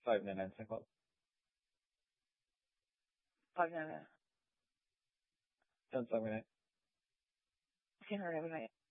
5 na 9 seconds. 5 na 9. Saan sa amin? Sino rin na